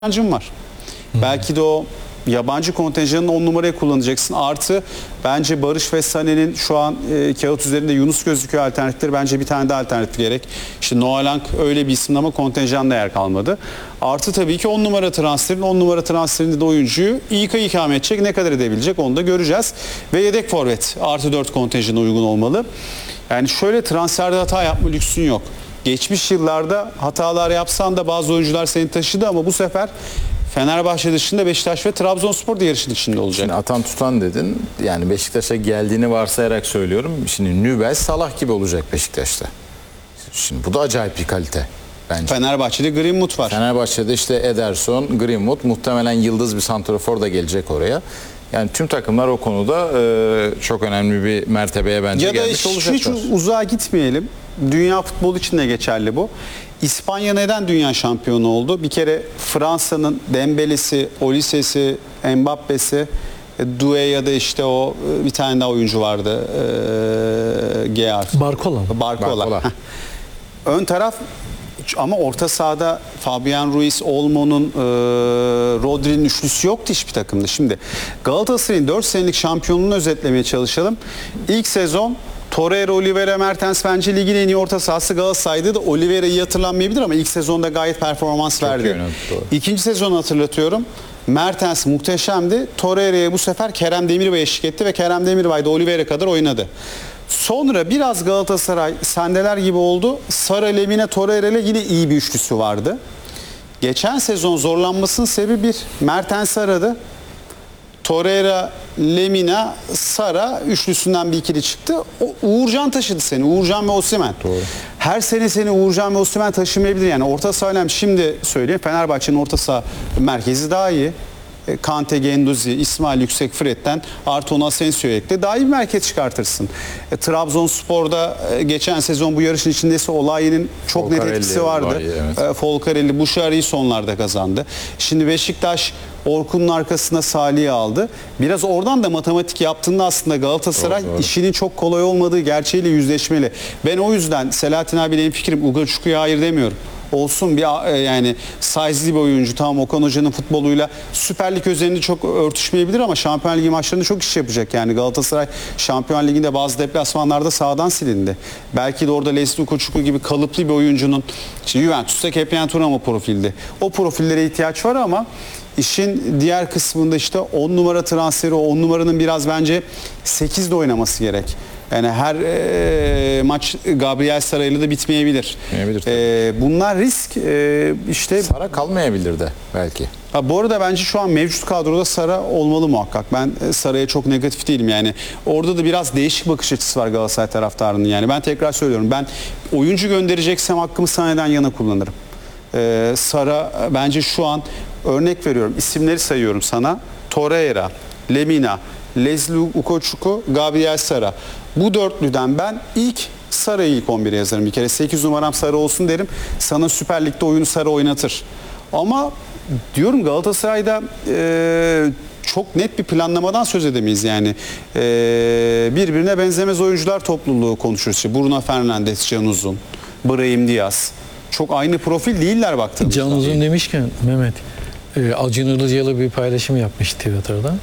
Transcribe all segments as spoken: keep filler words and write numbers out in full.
kontenjanın var. Hmm. Belki de o yabancı kontenjanın on numarayı kullanacaksın. Artı bence Barış ve Sané'nin şu an e, kağıt üzerinde Yunus gözüküyor alternatifleri. Bence bir tane daha alternatif gerek. İşte Noah Lang öyle bir isim ama kontenjanda yer kalmadı. Artı tabii ki on numara transferin. on numara transferinde de oyuncuyu iyi ikame edecek. Ne kadar edebilecek onu da göreceğiz. Ve yedek forvet artı dört kontenjana uygun olmalı. Yani şöyle transferde hata yapma lüksün yok. Geçmiş yıllarda hatalar yapsan da bazı oyuncular seni taşıdı ama bu sefer Fenerbahçe dışında Beşiktaş ve Trabzonspor da yarışın içinde olacak. Şimdi atan tutan dedin. Yani Beşiktaş'a geldiğini varsayarak söylüyorum. Şimdi Nübel, Salah gibi olacak Beşiktaş'ta. Şimdi bu da acayip bir kalite bence. Fenerbahçe'de Greenwood var. Fenerbahçe'de işte Ederson, Greenwood, muhtemelen yıldız bir santrafor da gelecek oraya. Yani tüm takımlar o konuda e, çok önemli bir mertebeye bence ya gelmiş olacaklar. Ya da hiç uzağa gitmeyelim. Dünya futbolu için de geçerli bu. İspanya neden dünya şampiyonu oldu? Bir kere Fransa'nın Dembele'si, Olisse'si, Mbappe'si, Doué ya da işte o bir tane daha oyuncu vardı. E, G R. Barcola. Barcola. Barcola. Ön taraf ama orta sahada Fabian Ruiz, Olmo'nun, e, Rodri'nin üçlüsü yoktu hiçbir takımda. Şimdi Galatasaray'ın dört senelik şampiyonluğunu özetlemeye çalışalım. İlk sezon Torreira, Oliveira, Mertens bence ligin en iyi orta sahası Galatasaray'dı da Oliveira iyi hatırlanmayabilir ama ilk sezonda gayet performans Çok verdi. önemli, İkinci sezonu hatırlatıyorum. Mertens muhteşemdi. Torreira'ya bu sefer Kerem Demirbay eşlik etti ve Kerem Demirbay da Oliveira kadar oynadı. Sonra biraz Galatasaray sendeler gibi oldu. Sara, Lemina, Torreira ile yine iyi bir üçlüsü vardı. Geçen sezon zorlanmasının sebebi bir. Mertens aradı. Torreira, Lemina, Sara üçlüsünden bir ikili çıktı. O, Uğurcan taşıdı seni. Uğurcan ve Osimhen. Doğru. Her sene seni Uğurcan ve Osimhen taşımayabilir. Yani orta saha, şimdi söyleyeyim, Fenerbahçe'nin orta saha merkezi daha iyi. Kante, Genduzi, İsmail Yüksek, Fred'den artı onu Asensio'ya ekle. Daha iyi bir merkez çıkartırsın. E, Trabzonspor'da e, geçen sezon bu yarışın içindeyse Olayi'nin çok Folcarelli, net etkisi vardı. Olayi, evet. e, Folcarelli, Buşari'yi sonlarda kazandı. Şimdi Beşiktaş Orkun'un arkasına Salih'i aldı. Biraz oradan da matematik yaptığında aslında Galatasaray doğru, doğru. işinin çok kolay olmadığı gerçeğiyle yüzleşmeli. Ben o yüzden Selahattin abiyle en fikrim, Ugaçuku'ya hayır demiyorum. Olsun bir yani size'li bir oyuncu, tamam, Okan Hoca'nın futboluyla Süper Lig özelinde çok örtüşmeyebilir ama Şampiyon Ligi maçlarında çok iş yapacak. Yani Galatasaray Şampiyon Ligi'nde bazı deplasmanlarda sağdan silindi. Belki de orada Leslie Ugaçuku gibi kalıplı bir oyuncunun, işte Juventus'ta Kepen Turamo profilde. O profillere ihtiyaç var ama işin diğer kısmında işte on numara transferi, on numaranın biraz bence sekizde oynaması gerek. Yani her e, maç Gabriel Saray'la da bitmeyebilir. E, bunlar risk. E, işte Sara kalmayabilir de belki. Ha, bu arada bence şu an mevcut kadroda Sara olmalı muhakkak. Ben Sara'ya çok negatif değilim yani. Orada da biraz değişik bakış açısı var Galatasaray taraftarının yani. Ben tekrar söylüyorum. Ben oyuncu göndereceksem hakkımı Sané'den yana kullanırım. E, Sara bence şu an, örnek veriyorum, isimleri sayıyorum sana. Torreira, Lemina, Leslie Ugaçuku, Gabriel Sara. Bu dörtlüden ben ilk Sara'yı ilk on bire yazarım. Bir kere sekiz numaram Sara olsun derim. Sana Süper Lig'de oyunu Sara oynatır. Ama diyorum Galatasaray'da e, çok net bir planlamadan söz edemeyiz yani. E, birbirine benzemez oyuncular topluluğu konuşuruz. İşte Bruno Fernandes, Can Uzun, Brahim Diaz. Çok aynı profil değiller baktığımızda. Can Uzun demişken Mehmet, e, Acun Ilıcalı bir paylaşım yapmış Twitter'da.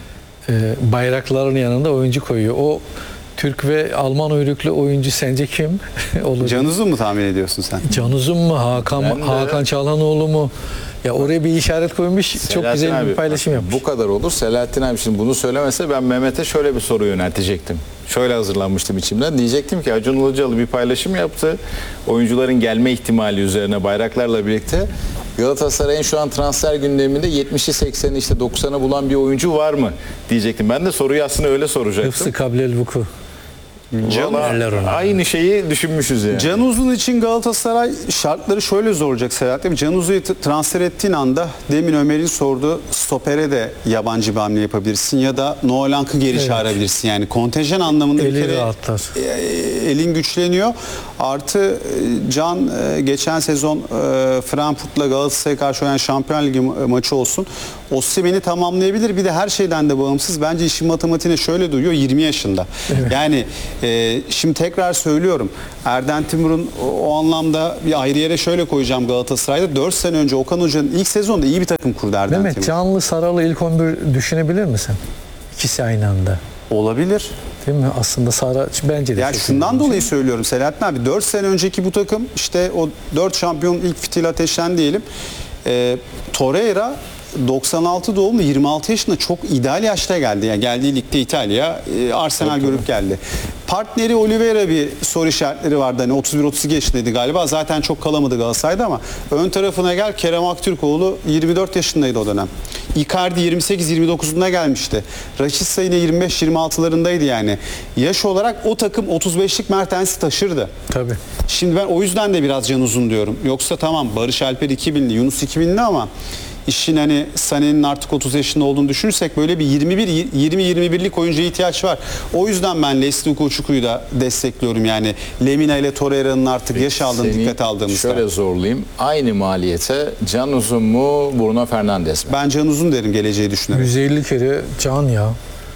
E, bayrakların yanında oyuncu koyuyor. O Türk ve Alman uyruklu oyuncu sence kim olur? Can Uzun mu tahmin ediyorsun sen? Can Uzun mu? Hakan Ben de- Hakan Çalhanoğlu mu? Ya oraya bir işaret koymuş. Çok Selahattin güzel abi, bir paylaşım yapmış. Bu kadar olur. Selahattin abi şimdi bunu söylemese ben Mehmet'e şöyle bir soru yöneltecektim. Şöyle hazırlanmıştım içimden. Diyecektim ki Acun Ilıcalı bir paylaşım yaptı. Oyuncuların gelme ihtimali üzerine bayraklarla birlikte. Galatasaray'ın şu an transfer gündeminde yetmişi sekseni işte doksanı bulan bir oyuncu var mı diyecektim. Ben de soruyu aslında öyle soracaktım. Hıfzı kablel vuku. Vallahi aynı şeyi düşünmüşüz yani. Can Uzun için Galatasaray şartları şöyle zor olacak Selahattin. Can Uzun'u transfer ettiğin anda demin Ömer'in sorduğu stopere de yabancı bir hamle yapabilirsin ya da Noah Lang'ı geri Evet. çağırabilirsin. Yani kontenjan anlamında Eli bir kere rahatlar. e, elin güçleniyor. Artı e, Can e, geçen sezon e, Frankfurt'la Galatasaray'a karşı oynayan Şampiyon Ligi ma- maçı olsun. Osimhen'i tamamlayabilir. Bir de her şeyden de bağımsız. Bence işin matematiğine şöyle duyuyor. yirmi yaşında. Yani e, şimdi tekrar söylüyorum. Erden Timur'un o, o anlamda bir ayrı yere şöyle koyacağım Galatasaray'da. dört sene önce Okan Hoca'nın ilk sezonda iyi bir takım kurdu Erden Mehmet, Timur. Canlı Saralı ilk on bir düşünebilir misin? İkisi aynı anda. Olabilir. Değil mi? Aslında Sara bence de. Yani çok şundan iyi. dolayı söylüyorum Selahattin abi. dört sene önceki bu takım işte o dört şampiyon ilk fitil ateşten diyelim. E, Torreira doksan altı doğumlu, yirmi altı yaşında, çok ideal yaşta geldi. Yani geldiği ligde İtalya, e, Arsenal Tabii, görüp geldi. Partneri Oliveira bir soru işaretleri vardı. Hani otuz bir otuz iki yaşındaydı galiba. Zaten çok kalamadı Galatasaray'da ama ön tarafına gel, Kerem Aktürkoğlu yirmi dört yaşındaydı o dönem. Icardi yirmi sekiz yirmi dokuzunda gelmişti. Rashica yine yirmi beş yirmi altılarındaydı yani. Yaş olarak o takım otuz beşlik Mertens'i taşırdı. Tabii. Şimdi ben o yüzden de biraz can uzun diyorum. Yoksa tamam Barış Alper iki binli, Yunus iki binli ama işin hani Sané'nin artık otuz yaşında olduğunu düşünürsek böyle bir yirmi bir yirmi yirmi birlik oyuncuya ihtiyaç var. O yüzden ben Leslie Ugochukwu da destekliyorum yani. Lemina ile Torreira'nın artık yaş aldığını Seni dikkate aldığımızda. şöyle zorlayayım. Aynı maliyete Can Uzun mu, Bruno Fernandes mi? Ben can uzun derim geleceği düşünerek. yüz elli kere Can ya.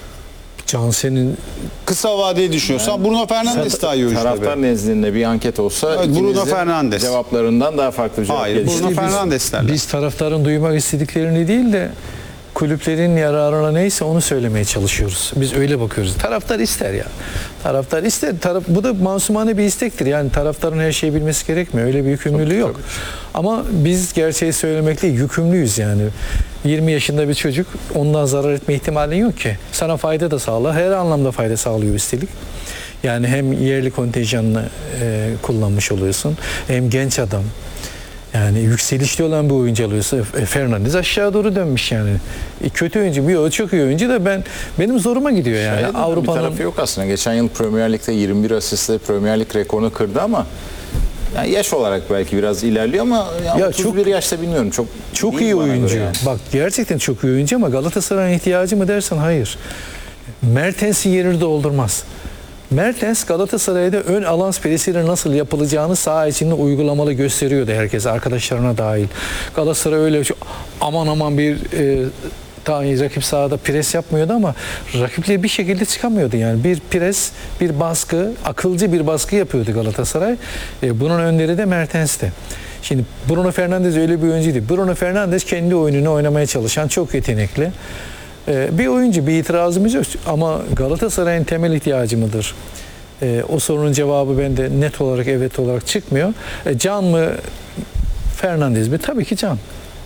Can senin Kısa vadeli düşünüyorsan Bruno Fernandes daha iyi oyuncu tabii. Taraftar nezdinde bir anket olsa Evet, Bruno ikinizin Fernandes. cevaplarından daha farklı bir cevap Hayır, gelir. Bruno biz- Fernandes derler. Biz taraftarın duymak istediklerini değil de kulüplerin yararına neyse onu söylemeye çalışıyoruz. Biz öyle bakıyoruz. Taraftar ister ya. Taraftar ister. Taraf, bu da masumane bir istektir. Yani taraftarın her şeyi bilmesi gerekmiyor. Öyle bir yükümlülüğü yok. Ama biz gerçeği söylemekle yükümlüyüz yani. yirmi yaşında bir çocuk, ondan zarar etme ihtimalin yok ki. Sana fayda da sağlar. Her anlamda fayda sağlıyor üstelik. Yani hem yerli kontenjanını e, kullanmış oluyorsun, hem genç adam. Yani yükselişli olan bir oyuncu alıyorsa e, Fernandes aşağı doğru dönmüş yani. E, kötü oyuncu bir o çok iyi oyuncu da ben benim zoruma gidiyor yani. Şahin bir Avrupa'nın tarafı yok aslında. Geçen yıl Premier Lig'de yirmi bir asistle Premier Lig rekorunu kırdı ama yani yaş olarak belki biraz ilerliyor ama ya Ya otuz bir yaşta bilmiyorum. Çok çok değil iyi bana göre oyuncu. yani. Bak gerçekten çok iyi oyuncu ama Galatasaray'ın ihtiyacı mı dersen hayır. Mertens'i yerini doldurmaz. Mertens Galatasaray'da ön alans presiyle nasıl yapılacağını saha içinde uygulamalı gösteriyordu herkese, arkadaşlarına dahil. Galatasaray öyle çok aman aman bir e, ta- rakip sahada pres yapmıyordu ama rakiple bir şekilde çıkamıyordu yani. Bir pres, bir baskı, akılcı bir baskı yapıyordu Galatasaray. E, bunun önderi de Mertens'ti. Şimdi Bruno Fernandes öyle bir oyuncu değil. Bruno Fernandes kendi oyununu oynamaya çalışan, çok yetenekli Ee, bir oyuncu, bir itirazımız yok ama Galatasaray'ın temel ihtiyacı mıdır? Ee, o sorunun cevabı bende net olarak evet olarak çıkmıyor. E, Can mı, Fernandes mi? Tabii ki Can.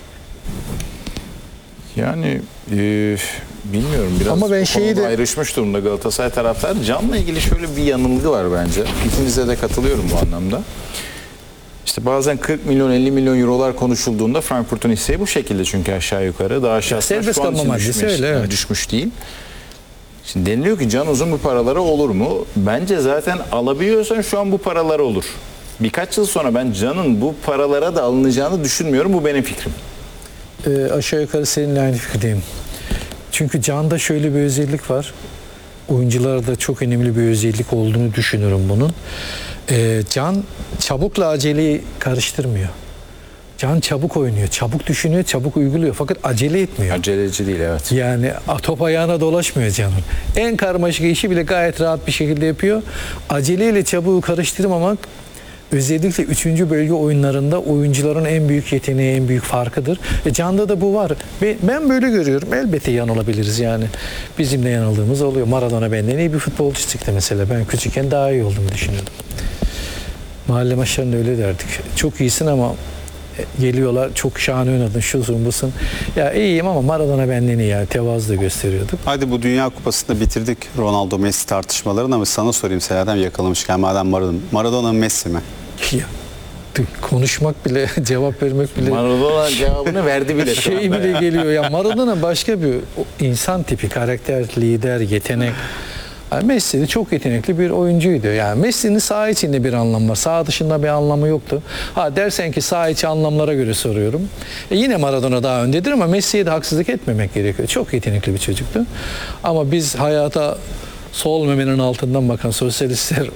Yani e, bilmiyorum biraz Ama ben bu şeyi konuda de- ayrışmış durumda Galatasaray taraftarı. Can'la ilgili şöyle bir yanılgı var bence. İkinize de katılıyorum bu anlamda. İşte bazen kırk milyon elli milyon eurolar konuşulduğunda Frankfurt'un hisseyi bu şekilde çünkü aşağı yukarı daha aşağısına Serbest şu an için kalma maddesi düşmüş, öyle, evet. düşmüş değil. Şimdi deniliyor ki Can Uzun bu paralara olur mu? Bence zaten alabiliyorsan şu an bu paralara olur. Birkaç yıl sonra ben Can'ın bu paralara da alınacağını düşünmüyorum. Bu benim fikrim. Ee, aşağı yukarı seninle aynı fikirdeyim. Çünkü Can'da şöyle bir özellik var. Oyuncularda çok önemli bir özellik olduğunu düşünüyorum bunun. Ee, Can çabukla aceleyi karıştırmıyor. Can çabuk oynuyor, çabuk düşünüyor, çabuk uyguluyor fakat acele etmiyor. Aceleci değil evet. Yani top ayağına dolaşmıyor Can'ın. En karmaşık işi bile gayet rahat bir şekilde yapıyor. Aceleyle çabuğu karıştırmamak özellikle üçüncü bölge oyunlarında oyuncuların en büyük yeteneği, en büyük farkıdır. E Can'da da bu var. Ben, ben böyle görüyorum. Elbette yanılabiliriz yani. Bizim de yanıldığımız oluyor. Maradona benden iyi bir futbolcu çıktı mesela. Ben küçükken daha iyi olduğumu düşünüyordum. Mahalle maçlarında öyle derdik. Çok iyisin ama geliyorlar çok şahane oynadın, şusun busun. Ya iyiyim ama Maradona benden iyi yani. Tevazu da gösteriyorduk. Hadi bu Dünya Kupası'nda bitirdik Ronaldo Messi tartışmalarını ama sana sorayım Selahattin yakalamışken madem Maradona. Maradona mı Messi mi? Ya, konuşmak bile, cevap vermek bile Maradona cevabını verdi bile. şu şey anda bile ya. geliyor. Ya Maradona başka bir insan tipi, karakter, lider, yetenek. Yani Messi de çok yetenekli bir oyuncuydu. Yani Messi'nin saha içinde bir anlamı var. Saha dışında bir anlamı yoktu. Ha dersen ki saha içi anlamlara göre soruyorum. E yine Maradona daha öndedir ama Messi'ye de haksızlık etmemek gerekiyor. Çok yetenekli bir çocuktu. Ama biz hayata sol memenin altından bakan sosyalistler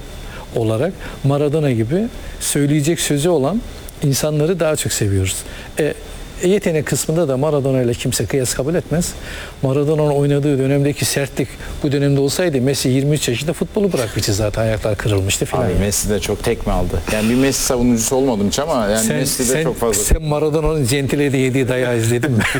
olarak Maradona gibi söyleyecek sözü olan insanları daha çok seviyoruz. E, yetenek kısmında da Maradona ile kimse kıyas kabul etmez. Maradona'nın oynadığı dönemdeki sertlik bu dönemde olsaydı Messi yirmi üç yaşında futbolu bırakmıştı zaten, ayaklar kırılmıştı filan. Abi Messi de çok tekme aldı. Yani bir Messi savunucusu olmadım hiç ama yani Sen, Messi de sen, çok fazla. sen Maradona'nın Gentile'de yediği dayağı izledin mi?